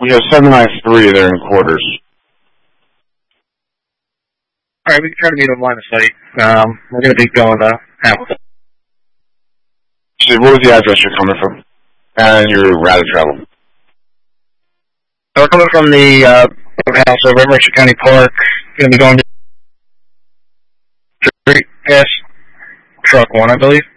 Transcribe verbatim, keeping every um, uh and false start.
We have seven nine three there in quarters. Alright, we can try to meet on line of sight. Um, we're going to be going to Hamilton. So what was the address you're coming from? And your route of travel? We're coming from the uh, house over at Mercer County Park. Going to be going to Street, yes. Truck one, I believe.